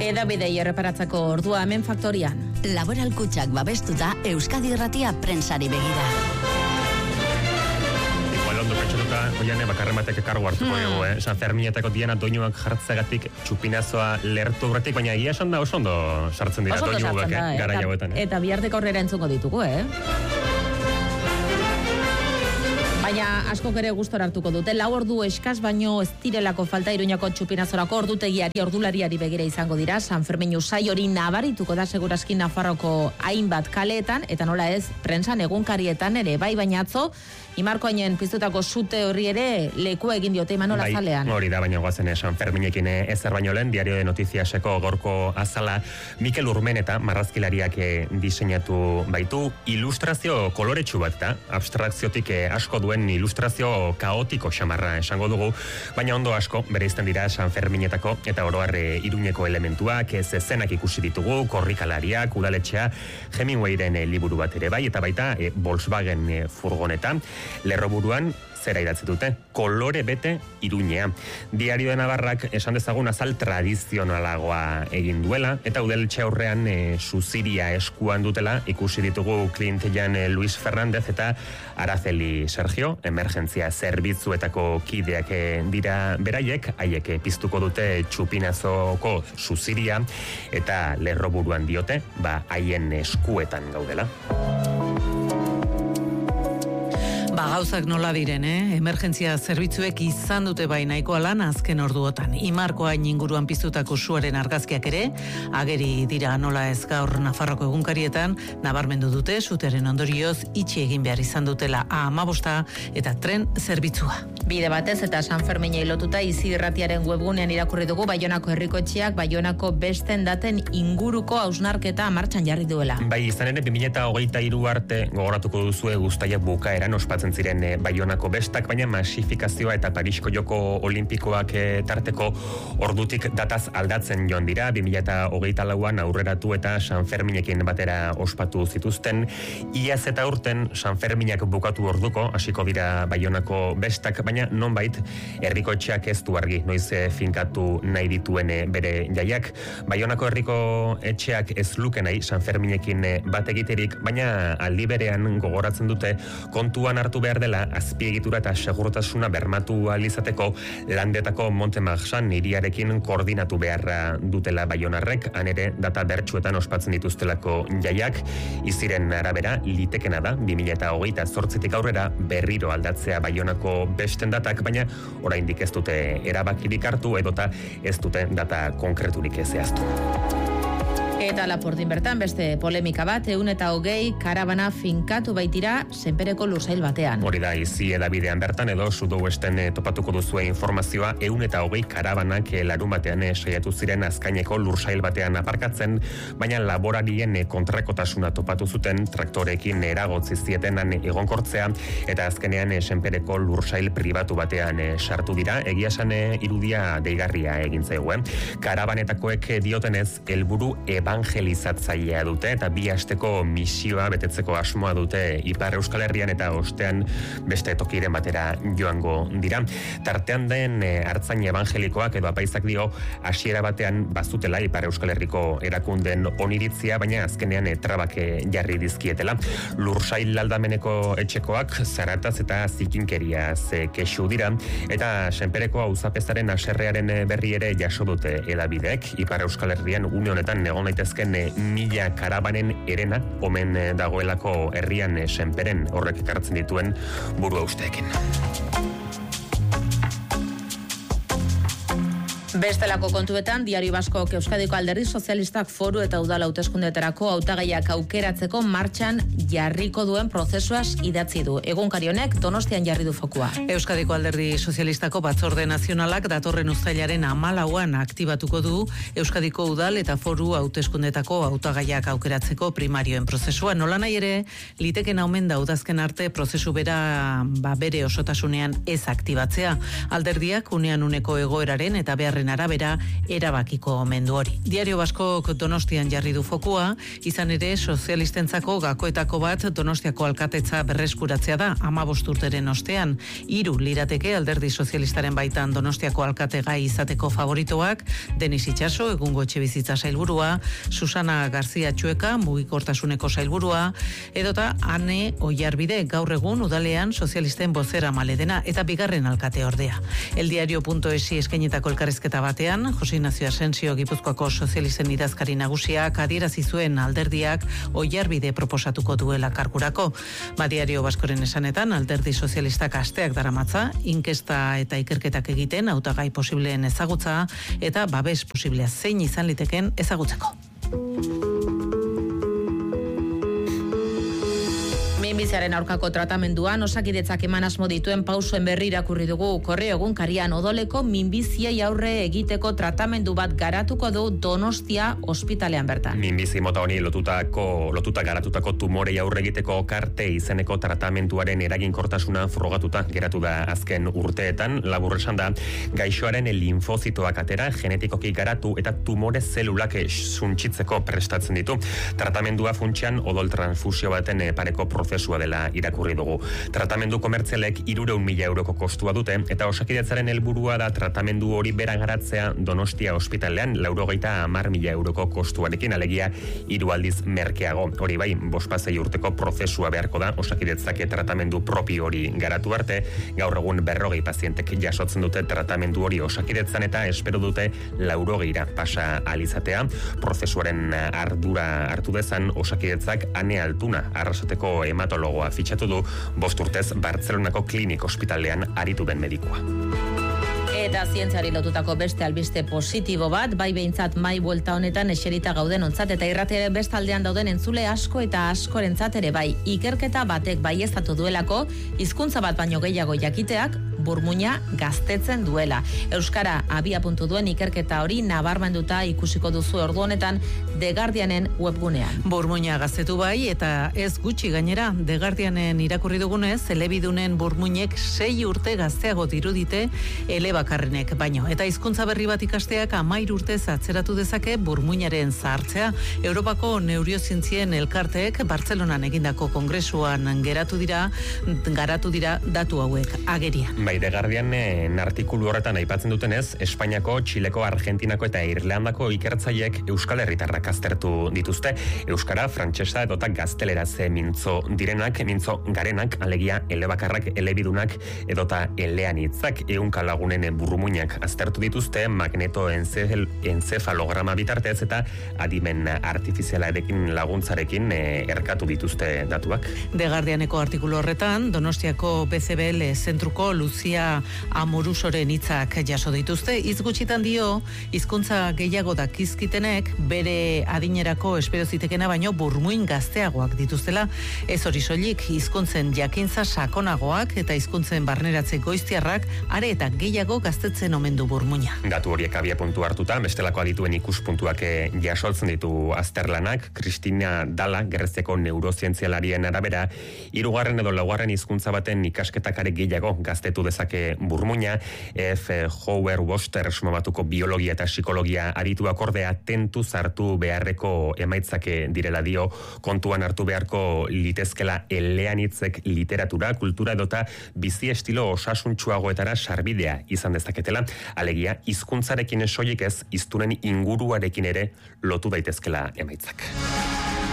Edabidei erreparatzeko ordua hemen Faktorian. Laboral Kutxak babestuta Euskadi Irratia prentsari begira. Ondo pentsututa, oiane, bakarrematek kargu hartuko dugu, San Ferminetako diana doinuak jartzegatik txupinazoa lertu horretik, baina egia esan da oso ondo sartzen dira doinuak, gara jauetan. Eta bihartek aurrera entzungo ditugu, Baina askok ere gustora hartuko dute. 4 ordu eskas baino ez direlako falta Iruñako txupinazorako ordutegiari ordulariari begira izango dira. San Fermin usai hori nabarituko da segurazki Nafarroko hainbat kaleetan, eta nola ez, prentsan egunkarietan ere, baina atzo, Imarkoainen piztutako sute horri ere lekua egin diote Imanol azalean. Hori da, baina guazen San Ferminekin ezer baino lehen, Diario de Notiziaseko gorko azala Mikel Urmeneta marrazkilariak diseinatu baitu, ilustrazio koloretsu bat da, abstrakziotik asko duen ilustrazio kaotiko xamarra esango dugu, baina ondo asko bereizten dira San Ferminetako eta oroar Iruñeko elementuak, zezenak ikusi ditugu, korrikalariak, udaletxea, Hemingwayren liburu bat ere bai, eta baita Volkswagen furgoneta, lerroburuan zera idatzi dute, kolore bete Iruñea. Diario de Navarrak esan dezagun azal tradizionalagoa egin duela, eta udaletxe aurrean suziria eskuan dutela ikusi ditugu Clint Jan Luis Fernández eta Araceli Sergio, emergentzia zerbitzuetako kideak dira beraiek, haiek piztuko dute txupinazoko suziria, eta lerroburuan diote, haien eskuetan gaudela. Gauzak nola diren, emergentzia zerbitzuek izan dute bai nahikoa lan azken orduotan. Imarkoain inguruan piztutako suaren argazkiak ere, ageri dira nola ez gaur Nafarroko egunkarietan, nabarmendu dute sutearen ondorioz itxi egin behar izan dutela A15 eta tren zerbitzua. Bide batez eta San Ferminei lotuta Izi Irratiaren webgunean irakurri dugu Baionako herrikoetxeak Baionako besten daten inguruko hausnarketa martxan jarri duela. Bai, izan ere 2023 arte gogoratuko duzue guztaia bukaeran ospatzen ziren Baionako bestak, baina masifikazioa eta Parisko Joko Olimpikoak tarteko ordutik dataz aldatzen joan dira, 2024an aurreratu eta San Ferminekin batera ospatu zituzten. Iaz eta urten San Ferminak bukatu orduko, hasiko dira Baionako bestak, baina nonbait herriko etxeak ez du argi noiz finkatu nahi dituen bere jaiak. Baionako herriko etxeak ez luke nahi San Ferminekin bat egiterik, baina aldi berean gogoratzen dute kontuan hartu behar dela azpiegitura eta segurtasuna bermatu alizateko landetako Montemarsan hiriarekin koordinatu beharra dutela baionarrek, han ere data bertsuetan ospatzen dituztelako jaiak. Iziren arabera litekena da 2028tik aurrera berriro aldatzea Baionako besten datak, baina oraindik ez dute erabakirik hartu edota ez dute data konkreturik zehaztu. Eta Lapordin bertan beste polemika bat, 120 karabana finkatu baitira Senpereko lursail batean. Hori da, Izi edabidean bertan edo Sudowesten topatuko duzue informazioa, 120 karabanak larun batean saiatu ziren azkaineko lursail batean aparkatzen, baina laborarien kontrakotasuna topatu zuten traktorekin eragotzi zietenan egonkortzea, eta azkenean Senpereko lursail pribatu batean sartu dira, egia esan irudia deigarria egin zaigu. Karabanetakoek diotenez, helburu evangelizatzailea dute eta 2 asteko misioa betetzeko asmoa dute Ipar Euskal Herrian eta ostean beste tokiren batera joango dira. Tartean den hartzain evangelikoak edo apaizak dio hasiera batean bazutela Ipar Euskal Herriko erakunden oniritzia, baina azkenean trabak jarri dizkietela. Lursail aldameneko etxekoak zarataz eta zikinkeriaz kexu dira, eta Senpereko auzapezaren haserrearen berri ere jaso dute edabideek. Ipar Euskal Herrian une honetan egon daitezken 1000 karabanen erena omen dagoelako herrian Senperen horrek ekartzen dituen burua usteekin. Bestelako kontuetan, Diario Baskok Euskadiko Alderdi Sozialistak foru eta udal hauteskundeetarako hautagaiak aukeratzeko martxan jarriko duen prozesuaz idatzi du. Egunkari honek Donostian jarri du fokua. Euskadiko Alderdi Sozialistako Batzorde Nazionalak datorren uztailaren 14an aktibatuko du Euskadiko udal eta foru hauteskundeetako hautagaiak aukeratzeko primarioen prozesua. Nolanahi ere, liteken omen da udazken arte prozesu bera bere osotasunean ez aktibatzea. Alderdiak unean uneko egoeraren eta beharren baten arabera erabakiko omendu hori. Diario Baskok Donostian jarri du fokua, izan ere sozialistentzako gakoetako bat Donostiako alkatetza berreskuratzea da 15 urteren ostean. 3 lirateke Alderdi Sozialistaren baitan Donostiako alkate gai izateko favoritoak, Denis Itxaso, egungo etxebizitza sailburua, Susana Garzia Txueka, mugikortasuneko sailburua, edota Ane Oiarbide, gaur egun udalean sozialisten bozera maledena eta bigarren alkate ordea. Eldiario.esi eskainetako elkarrizketa batean, Jose Ignacio Asensio Gipuzkoako sozialisten idazkari nagusiak adierazi zuen alderdiak Oiarbide proposatuko duela kargurako. Diario Baskoren esanetan, Alderdi Sozialistak asteak daramatza, inkesta eta ikerketak egiten, hautagai posibleen ezagutza eta babes posiblea zein izan liteken ezagutzeko. Minbiziaren aurkako tratamenduan Osakidetzak eman asmo dituen pausoen berri irakurri dugu. Korreo egunkarian odoleko minbiziei aurre egiteko tratamendu bat garatuko du Donostia ospitalean bertan. Minbizi mota honi lotuta garatutako tumorei aurre egiteko karte izeneko tratamenduaren eraginkortasuna frogatuta geratu da azken urteetan. Labur esan da, gaixoaren linfozitoak atera, genetikoki garatu eta tumore zelulak suntsitzeko prestatzen ditu. Tratamendua funtsean odol transfusio baten pareko prozesua dela irakurri dugu. Tratamendu komertzialek 300.000 euroko kostua dute eta Osakidetzaren helburua da tratamendu hori bera garatzea Donostia ospitalean 90.000 euroko kostuarekin, alegia 3 aldiz merkeago. Hori bai, 5 urteko prozesua beharko da Osakidetzak tratamendu propio hori garatu arte. Gaur egun 40 pazientek jasotzen dute tratamendu hori Osakidetzan eta espero dute 80ra pasa alizatea. Prozesuaren ardura hartu dezan Osakidetzak Ane Altuna arrasateko hematologoa fitxatu du 5 urtez Bartzelonako klinik ospitalean aritu den medikua. Eta zientziari lotutako beste albiste positibo bat, bai behintzat mai buelta honetan eserita gauden ontzat eta irratiaren bestaldean dauden entzule asko eta askorentzat ere bai. Ikerketa batek baieztatu duelako, hizkuntza bat baino gehiago jakiteak, burmuina gaztetzen duela. Euskara abiapuntu duen ikerketa hori nabarmenduta ikusiko duzu ordu honetan The Guardianen webgunean. Burmuina gaztetu bai eta ez gutxi gainera, The Guardianen irakurri dugunez, elebidunen burmuinek 6 urte gazteago dirudite elebakarrenek baino. Eta hizkuntza berri bat ikasteak 13 urtez atzeratu dezake burmuinaren zahartzea. Europako neuriozientzien elkarteek Bartzelonan egindako kongresuan garatu dira datu hauek agerian. Bai, The Guardianen artikulu horretan aipatzen dutenez, Espainiako, Txileko, Argentinako eta Irlandako ikertzaileek Euskal Herritarrak aztertu dituzte. Euskara, frantsesa edota gazteleraz mintzo direnak, mintzo garenak, alegia elebakarrak, elebidunak edota eleanitzak. 100 lagunen burmuinak aztertu dituzte, magneto encefalograma bitartez eta adimen artifizialarekin laguntzarekin erkatu dituzte datuak. The Guardianeko artikulu horretan, Donostiako BCBL zentruko Lucia Amorusoren hitzak jaso dituzte. Hitz gutxitan dio, hizkuntza gehiago dakizkitenek bere adinerako espero zitekena baino burmuin gazteagoak dituztela. Ez hori soilik, hizkuntzen jakintza sakonagoak eta hizkuntzen barneratze goiztiarrak are eta gehiago gaztetzen omendu burmuina. Datu horiek abiapuntu hartuta, bestelako adituen ikuspuntuak jasotzen ditu azterlanak. Kristina Dala, Gerrezeko neurozientzialarien arabera, 3. edo 4. hizkuntza baten ikasketak are gehiago gaztetu dezake burmuina. F. Howard Woster sumatuko biologia eta psikologia adituak ordea tentu zartu beharreko emaitzake direla dio, kontuan hartu beharko litezkela eleanitzek literatura, kultura edota bizi estilo osasuntsuagoetara sarbidea izan dezaketela, alegia hizkuntzarekin soilik ez, hiztunen inguruarekin ere lotu daitezkela emaitzak.